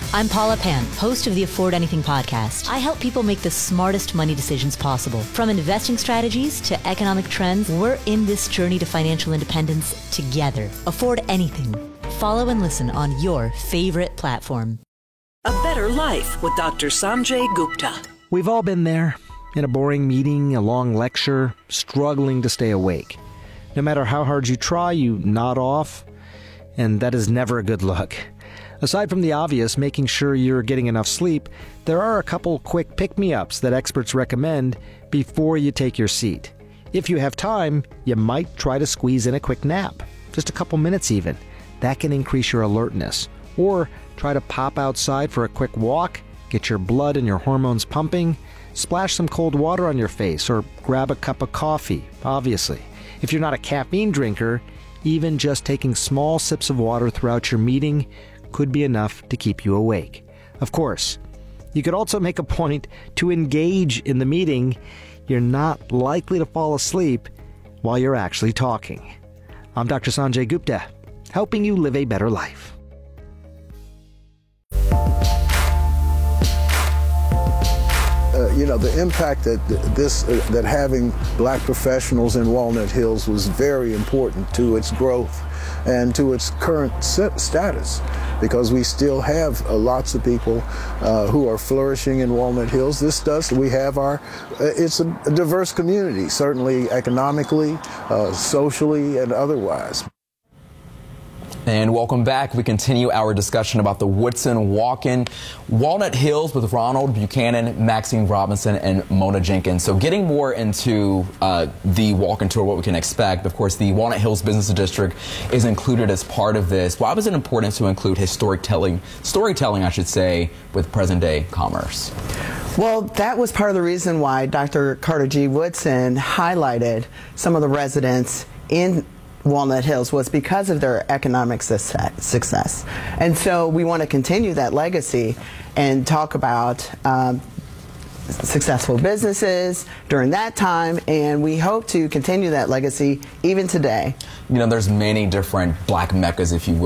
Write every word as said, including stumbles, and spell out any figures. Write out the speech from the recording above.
I'm Paula Pan, host of the Afford Anything podcast. I help people make the smartest money decisions possible. From investing strategies to economic trends, we're in this journey to financial independence together. Afford Anything. Follow and listen on your favorite platform. A Better Life with Doctor Sanjay Gupta. We've all been there, in a boring meeting, a long lecture, struggling to stay awake. No matter how hard you try, you nod off, and that is never a good look. Aside from the obvious, making sure you're getting enough sleep, there are a couple quick pick-me-ups that experts recommend before you take your seat. If you have time, you might try to squeeze in a quick nap, just a couple minutes even. That can increase your alertness. Or try to pop outside for a quick walk, get your blood and your hormones pumping, splash some cold water on your face, or grab a cup of coffee, obviously. If you're not a caffeine drinker, even just taking small sips of water throughout your meeting could be enough to keep you awake. Of course, you could also make a point to engage in the meeting. You're not likely to fall asleep while you're actually talking. I'm Doctor Sanjay Gupta, helping you live a better life. Uh, you know, the impact that this, uh, that having black professionals in Walnut Hills was very important to its growth and to its current status, because we still have uh, lots of people uh, who are flourishing in Walnut Hills. This does, we have our, uh, it's a, a diverse community, certainly economically, uh, socially, and otherwise. And welcome back. We continue our discussion about the Woodson Walk-In Walnut Hills with Ronald Buchanan, Maxine Robinson, and Mona Jenkins. So getting more into uh, the walk-in tour, what we can expect. Of course, the Walnut Hills Business District is included as part of this. Why was it important to include historic telling, storytelling, I should say, with present-day commerce? Well, that was part of the reason why Doctor Carter G. Woodson highlighted some of the residents in Walnut Hills was because of their economic success. And so we want to continue that legacy and talk about um, successful businesses during that time, and we hope to continue that legacy even today. You know, there's many different black meccas, if you will.